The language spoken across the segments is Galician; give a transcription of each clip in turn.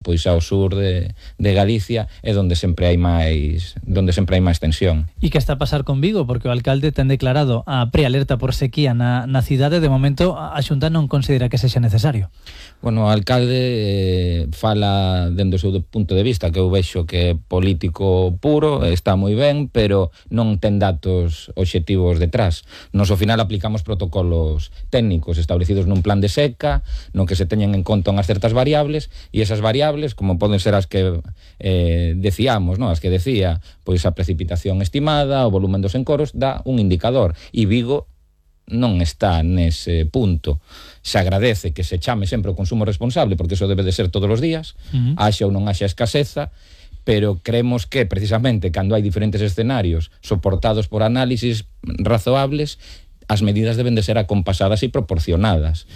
pois ao sur de Galicia é onde sempre hai máis tensión. E que está a pasar con Vigo? Porque o alcalde ten declarado a prealerta por sequía na cidade. De momento a Xunta non considera que sexa necesario. Bueno, o alcalde fala dende o seu punto de vista, que eu vexo que é político puro, está moi ben, pero non ten datos obxectivos detrás. Nos ao final aplicamos protocolos técnicos establecidos nun plan de seca, no que se teñen en conta unhas certas variables, e esas variables, como poden ser as que decíamos, no? As que decía, pois a precipitación estimada, o volumen dos encoros, dá un indicador, e Vigo non está nese punto. Se agradece que se chame sempre o consumo responsable, porque eso debe de ser todos os días, haxa ou non haxa escaseza, pero creemos que, precisamente, cando hai diferentes escenarios soportados por análisis razoables, as medidas deben de ser acompasadas e proporcionadas.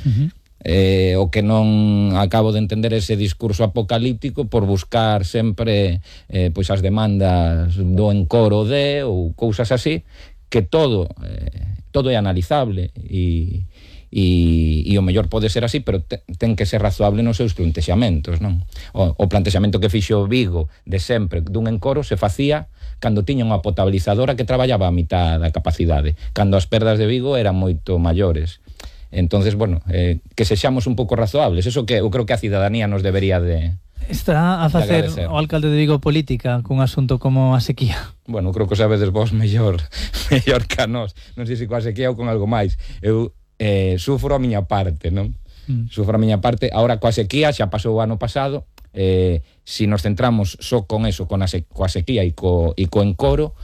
O que non acabo de entender ese discurso apocalíptico por buscar sempre pois as demandas do encoro ou cousas así, que todo é analizable e o mellor pode ser así, pero ten que ser razoable nos seus plantexamentos, non? O plantexamento que fixo Vigo de sempre dun encoro se facía cando tiña unha potabilizadora que traballaba a mitad da capacidade, cando as perdas de Vigo eran moito maiores. Entonces, bueno, que sexamos un pouco razoables, eso que eu creo que a cidadanía nos debería de... Está a facer o alcalde de Vigo política cun asunto como a sequía? Bueno, creo que sabedes vos mellor que a nós. Non sei se coa sequía ou con algo máis. Eu sufro a miña parte, non? Sufro a miña parte. Ahora coa sequía, xa pasou o ano pasado, se nos centramos só con eso, coa sequía e co encoro,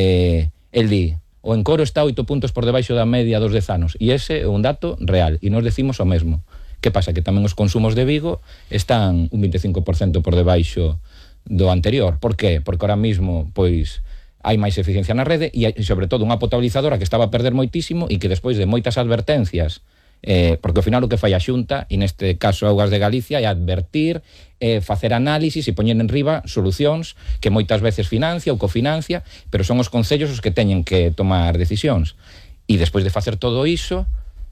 el di, o encoro está 8 puntos por debaixo da media dos 10 anos, e ese é un dato real, e nos decimos o mesmo. Que pasa? Que tamén os consumos de Vigo están un 25% por debaixo do anterior. Por qué? Porque ahora mismo, pois, hai máis eficiencia na rede e, sobre todo, unha potabilizadora que estaba a perder moitísimo e que despois de moitas advertencias, porque ao final o que fai a Xunta, e neste caso Augas de Galicia, é advertir, facer análisis e poñer en riba solucións que moitas veces financia ou cofinancia, pero son os concellos os que teñen que tomar decisións. E despois de facer todo iso,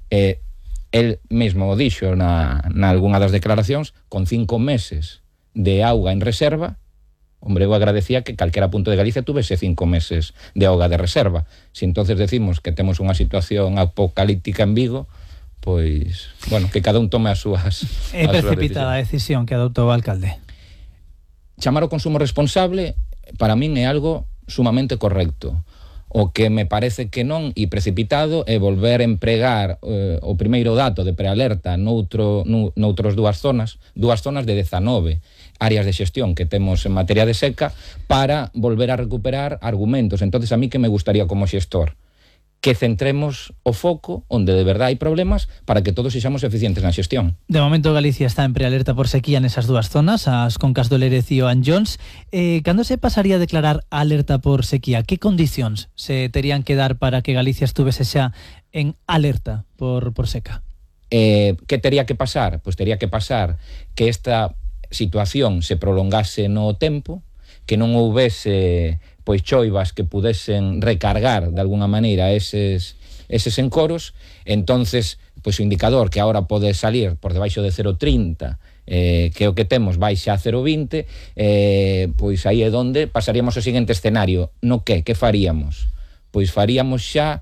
el mesmo dixo na algunha das declaracións, con 5 meses de auga en reserva, hombre, eu agradecía que calquera punto de Galicia tuvese 5 meses de auga de reserva. Se entonces decimos que temos unha situación apocalíptica en Vigo, pois, bueno, que cada un tome as súas É precipitada a decisión que adoptou o alcalde. Chamar o consumo responsable, para min é algo sumamente correcto. O que me parece que non e precipitado é volver a empregar o primeiro dato de prealerta noutros dúas zonas de 19 áreas de xestión que temos en materia de seca para volver a recuperar argumentos. Entonces, a mí que me gustaría como xestor que centremos o foco onde de verdade hai problemas para que todos sexamos eficientes na xestión. De momento Galicia está en prealerta por sequía nesas dúas zonas, as concas do Lérez e o Anllóns. Cando se pasaría a declarar alerta por sequía? Que condicións se terían que dar para que Galicia estuvese xa en alerta por seca? Que tería que pasar? Pois tería que pasar que esta situación se prolongase no tempo, que non houvese pois choivas que pudesen recargar de alguna maneira eses encoros. Entonces, pois o indicador que agora pode salir por debaixo de 0,30, que é o que temos, baixa a 0,20, pois aí é onde pasaríamos ao seguinte escenario. No que faríamos? Pois faríamos xa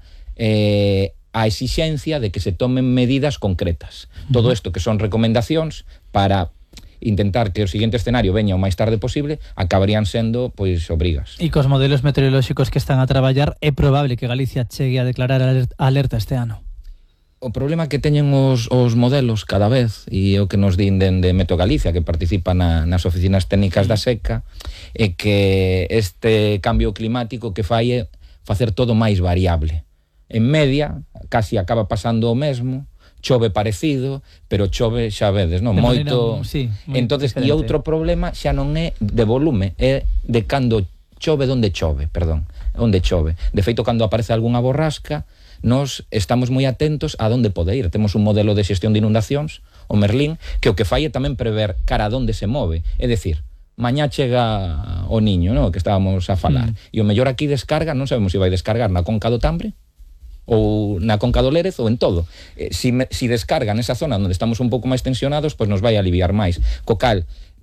a exixencia de que se tomen medidas concretas. Todo isto que son recomendacións para intentar que o seguinte escenario veña o máis tarde posible, acabarían sendo, pois, obrigas. E cos modelos meteorolóxicos que están a traballar, é probable que Galicia chegue a declarar alerta este ano? O problema que teñen os modelos cada vez, e o que nos din de Meteo Galicia, que participa nas oficinas técnicas da seca, é que este cambio climático que fai é facer todo máis variable. En media, casi acaba pasando o mesmo, chove parecido, pero chove, xa vedes, non? Moito... Sí, entonces, e outro problema xa non é de volume, é de cando chove, onde chove. De feito, cando aparece algunha borrasca, nós estamos moi atentos a onde pode ir. Temos un modelo de xestión de inundacións, o Merlín, que o que fai é tamén prever cara a onde se move. É dicir, mañá chega o Niño, no? Que estábamos a falar, e o mellor aquí descarga, non sabemos se vai descargar na conca do Tambre, ou na conca do Lérez, ou en todo. Si descarga nesa zona onde estamos un pouco máis tensionados, pois nos vai aliviar máis. Co cal,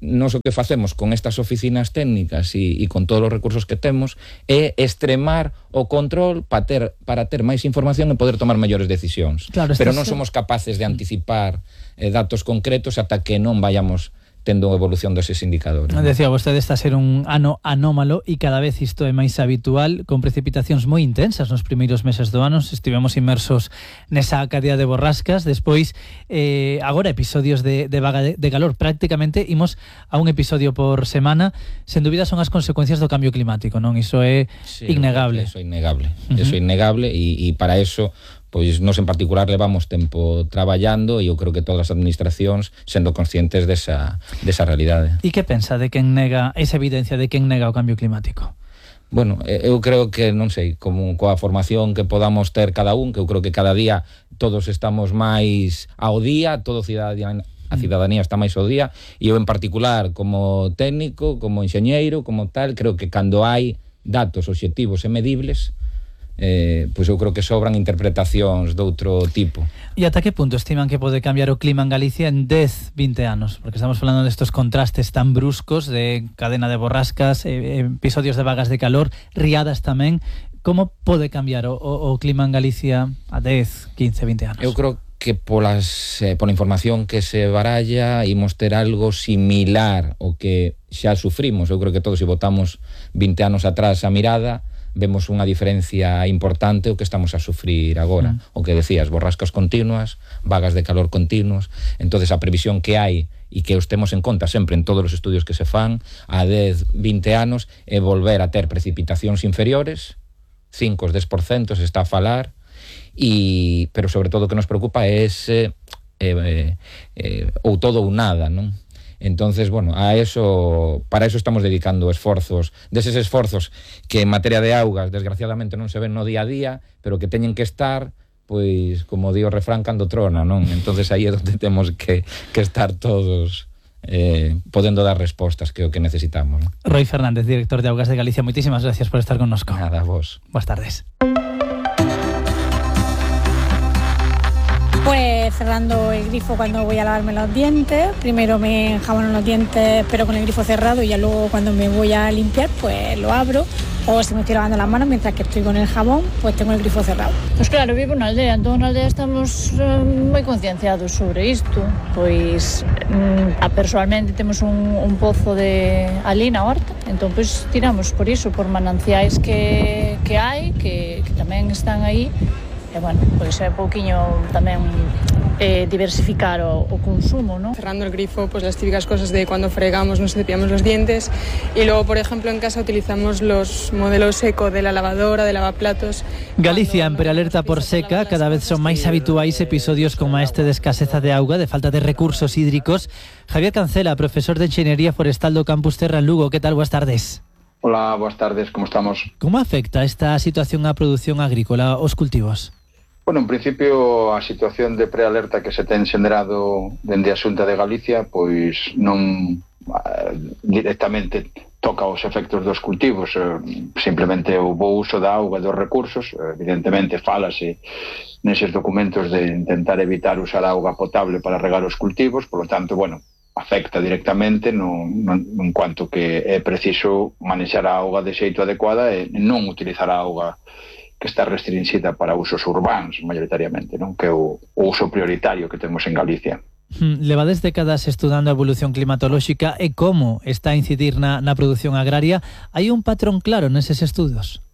nos o que facemos con estas oficinas técnicas e con todos os recursos que temos é extremar o control para ter máis información e poder tomar mellores decisións. Claro, pero non somos capaces de anticipar datos concretos ata que non vayamos tendo unha evolución deses indicadores. Decía vostede, está a ser un ano anómalo e cada vez isto é máis habitual, con precipitacións moi intensas nos primeiros meses do ano. Estivemos inmersos nesa cadea de borrascas, despois agora episodios de vaga de calor. Prácticamente imos a un episodio por semana. Sen dúbida son as consecuencias do cambio climático, non? Iso é innegable. Iso é innegable. Iso é innegable e para eso pois nos en particular levamos tempo traballando e eu creo que todas as administracións sendo conscientes desa realidade. E que pensa de quen nega esa evidencia de quen nega o cambio climático? Bueno, eu creo que, non sei, como coa formación que podamos ter cada un, que eu creo que cada día todos estamos máis ao día, a cidadanía está máis ao día, e eu en particular como técnico, como enxeñeiro, como tal, creo que cando hai datos obxectivos e medibles, pois eu creo que sobran interpretacións de outro tipo. E ata que punto estiman que pode cambiar o clima en Galicia en 10, 20 anos? Porque estamos falando destos contrastes tan bruscos de cadena de borrascas, episodios de vagas de calor, riadas tamén. Como pode cambiar o clima en Galicia a 10, 15, 20 anos? Eu creo que pola información que se baralla imos ter algo similar ao que xa sufrimos. Eu creo que todos, se botamos 20 anos atrás a mirada, vemos unha diferencia importante o que estamos a sufrir agora. O que decías, borrascas continuas, vagas de calor continuos. Entonces a previsión que hai e que os temos en conta sempre en todos os estudios que se fan a 10, 20 anos é volver a ter precipitacións inferiores, 5 ou 10% se está a falar, pero sobre todo o que nos preocupa é ese ou todo ou nada, non? Entonces, bueno, para eso estamos dedicando esforzos, deses esforzos que en materia de augas, desgraciadamente, non se ven no día a día, pero que teñen que estar, pois, como di o refrán, cando trona, non? Entonces aí é onde temos que estar todos podendo dar respostas, que é o que necesitamos, non? Roi Fernández, director de Augas de Galicia, moitísimas gracias por estar connosco. Nada, vos. Boas tardes. Pues cerrando el grifo cuando voy a lavarme los dientes. Primero me enjabono los dientes pero con el grifo cerrado y ya luego cuando me voy a limpiar pues lo abro. O si me estoy lavando las manos mientras que estoy con el jabón, pues tengo el grifo cerrado. Pois claro, vivo na aldea, entón na aldea estamos moi concienciados sobre isto. Pois personalmente temos un pozo de ali na horta, entón pois tiramos por iso, por mananciais que hai, que tamén están aí. E bueno, pois é pouquiño tamén diversificar o consumo, ¿no? Cerrando el grifo, pues las típicas cosas de cuando fregamos, nos cepillamos los dientes, y luego, por ejemplo, en casa utilizamos los modelos eco de la lavadora, de lavaplatos. Galicia en prealerta por seca, cada vez son máis habituais episodios como este de escaseza de auga, de falta de recursos hídricos. Javier Cancela, profesor de Enxeñería Forestal do Campus Terra en Lugo, que tal? Boas tardes. Hola, boas tardes, como estamos? Como afecta esta situación á produción agrícola, aos cultivos? Bueno, en principio a situación de prealerta que se ten xenerado dende a Xunta de Galicia pois non directamente toca os efectos dos cultivos, simplemente o bo uso da auga e dos recursos. Evidentemente falase neses documentos de intentar evitar usar auga potable para regar os cultivos, por lo tanto, bueno, afecta directamente en cuanto que é preciso manexar a auga de xeito adecuada e non utilizar a auga que está restringida para usos urbanos, maioritariamente, non? Que é o uso prioritario que temos en Galicia. Levades décadas estudando a evolución climatolóxica e como está a incidir na produción agraria. Hai un patrón claro neses estudos?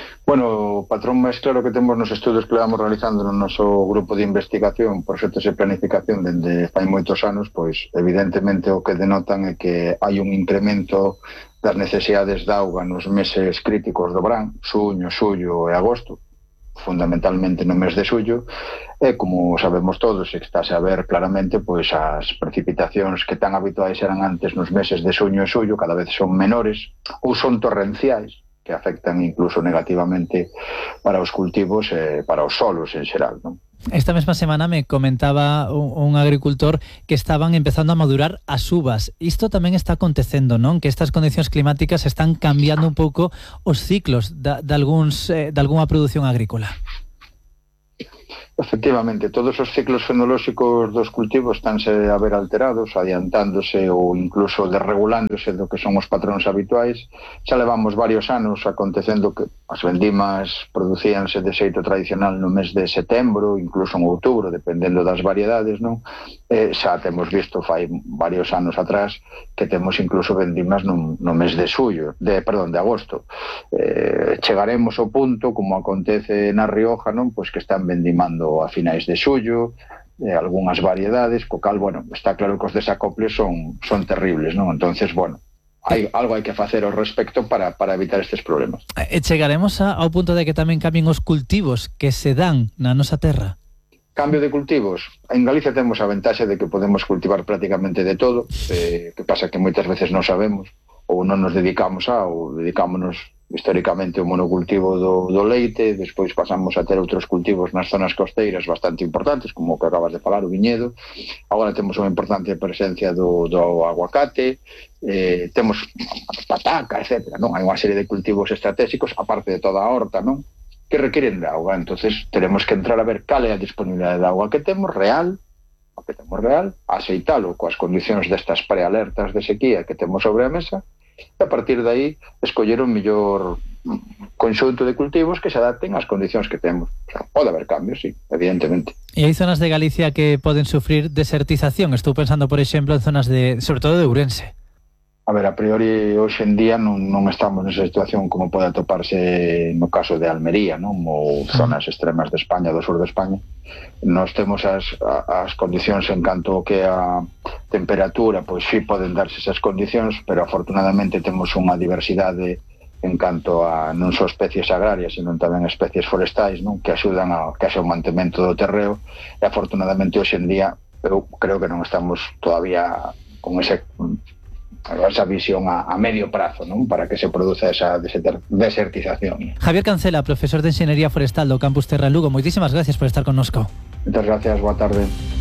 Bueno, o patrón máis claro que temos nos estudos que levamos realizando no noso grupo de investigación, proxectos de planificación dende fai moitos anos, pois evidentemente o que denotan é que hai un incremento das necesidades de auga nos meses críticos do verán, xuño, xullo e agosto, fundamentalmente no mes de xullo, e como sabemos todos, estáse a ver claramente, pois as precipitacións que tan habituais eran antes nos meses de xuño e xullo cada vez son menores ou son torrenciais, que afectan incluso negativamente para os cultivos e para os solos en xeral, non? Esta mesma semana me comentaba un agricultor que estaban empezando a madurar as uvas. Isto tamén está acontecendo, non? Que estas condicións climáticas están cambiando un pouco os ciclos de algunha produción agrícola. Efectivamente, todos os ciclos fenolóxicos dos cultivos estánse a ver alterados, adiantándose ou incluso desregulándose do que son os patróns habituais. Xa levamos varios anos acontecendo que as vendimas producíanse de xeito tradicional no mes de setembro, incluso en outubro, dependendo das variedades, non? Xa temos visto fai varios anos atrás que temos incluso vendimas no mes de agosto. Chegaremos ao punto, como acontece na Rioja, non? Pois que están vendimando a finais de xullo, algunhas variedades, co cal, bueno, está claro que os desacoples son terribles, non? Entonces, bueno, algo hai que facer ao respecto para evitar estes problemas. Chegaremos ao punto de que tamén cambien os cultivos que se dan na nosa terra? Cambio de cultivos. En Galicia temos a ventaxe de que podemos cultivar prácticamente de todo, que pasa que moitas veces non sabemos, ou non nos dedicamos ou dedicámonos históricamente ao monocultivo do leite, despois pasamos a ter outros cultivos nas zonas costeiras bastante importantes, como o que acabas de falar, o viñedo. Agora temos unha importante presencia do aguacate, temos pataca, etc. Non? Hai unha serie de cultivos estratégicos, aparte de toda a horta, non? Que requiren de auga. Entonces teremos que entrar a ver cal é a disponibilidade de auga que temos real, aceitalo coas condicións destas prealertas de sequía que temos sobre a mesa, e a partir de aí escoller o mellor conxunto de cultivos que se adapten ás condicións que temos. O sea, pode haber cambios, sí, evidentemente. E hai zonas de Galicia que poden sufrir desertización. Estou pensando, por exemplo, en zonas sobre todo de Ourense. A ver, a priori, hoxe en día non estamos nesa situación como pode atoparse no caso de Almería, non? Ou zonas extremas de España, do sur de España. Nos temos as condicións en canto que a temperatura, pois sí poden darse esas condicións, pero afortunadamente temos unha diversidade en canto a non só especies agrarias, sino tamén especies forestais, non? Que axudan a que haxa o mantemento do terreo, e afortunadamente hoxe en día eu creo que non estamos todavía con esa visión a medio prazo, non? Para que se produza esa desertización. Javier Cancela, profesor de Enxeñería Forestal do Campus Terra Lugo, moitísimas gracias por estar connosco. Moitas gracias, boa tarde.